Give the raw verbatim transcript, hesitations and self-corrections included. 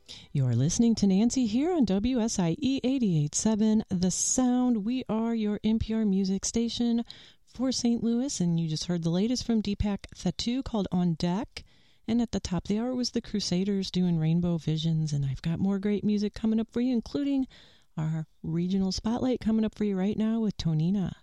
You're listening to Nancy here on W S I E eighty-eight point seven The Sound. We are your N P R music station for Saint Louis, and you just heard the latest from Deepak Thatu called On Deck. And at the top of the hour was the Crusaders doing Rainbow Visions, and I've got more great music coming up for you, including our regional spotlight coming up for you right now with Tonina.